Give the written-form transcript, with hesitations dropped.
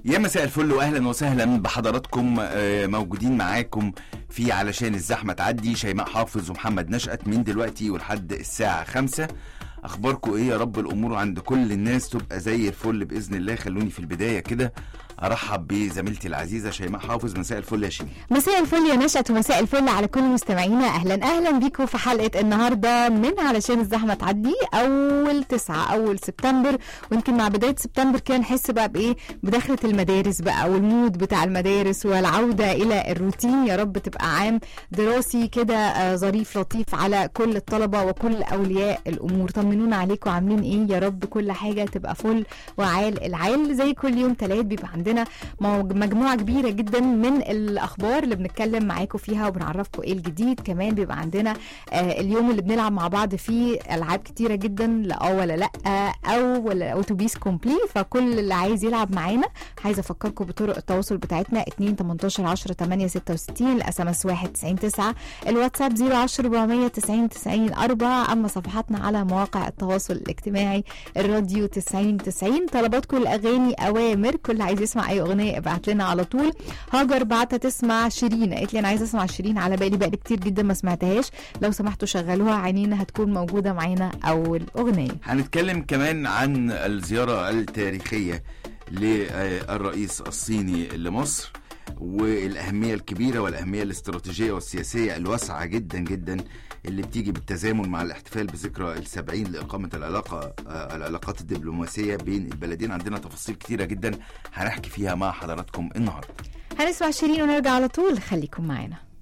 يا مساء الفل واهلا وسهلا بحضراتكم. موجودين معاكم في علشان الزحمه تعدي شيماء حافظ ومحمد نشأت من دلوقتي ولحد الساعه 5. اخباركم ايه؟ يا رب الامور عند كل الناس تبقى زي الفل باذن الله. خلوني في البدايه كده ارحب بزميلتي العزيزه شيماء حافظ. مساء الفل يا شيماء. مساء الفل يا نشأت ومساء الفل على كل مستمعينا. اهلا بيكم في حلقه النهارده من علشان الزحمه تعدي. اول سبتمبر، ويمكن مع بدايه سبتمبر كده نحس بقى بايه؟ بدخله المدارس بقى والمود بتاع المدارس والعوده الى الروتين. يا رب تبقى عام دراسي كده ظريف لطيف على كل الطلبه وكل اولياء الامور. طمنونا عليكم عاملين ايه؟ يا رب كل حاجه تبقى فل وعال العال. زي كل يوم تلات بيبقى عندنا مجموعه كبيره جدا من الاخبار اللي بنتكلم معاكم فيها وبنعرفكم ايه الجديد. كمان بيبقى عندنا اليوم اللي بنلعب مع بعض فيه العاب كتيره جدا، لا ولا لا او ولا اتوبيس كومبلي. فكل اللي عايز يلعب معانا عايزه افكركم بطرق التواصل بتاعتنا 2 18 10 8 66، الاس ام اس 1 90 9، الواتساب 010 490 90 4. اما صفحاتنا على مواقع التواصل الاجتماعي الراديو 90 90. طلباتكم الاغاني اوامر، كل عايز يسمع اي اغنيه ابعت لنا على طول. هاجر بعتها تسمع شيرين، قالت لي انا عايزه اسمع شيرين، على بالي بقالي كتير جدا ما سمعتهاش، لو سمحتوا شغلوها عينينا هتكون موجوده معانا اول اغنيه. هنتكلم كمان عن الزياره التاريخيه للرئيس الصيني لمصر والأهمية الكبيرة والأهمية الاستراتيجية والسياسية الواسعة جدا جدا اللي بتيجي بالتزامن مع الاحتفال بذكرى 70 لإقامة العلاقات الدبلوماسية بين البلدين. عندنا تفاصيل كتيرة جدا هنحكي فيها مع حضراتكم النهاردة. هنسمع شيرين ونرجع على طول، خليكم معانا.